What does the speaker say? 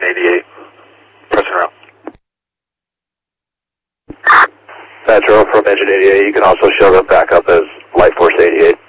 88. Pressing route. Metro from Engine 88, you can also show them back up as Light Force 88.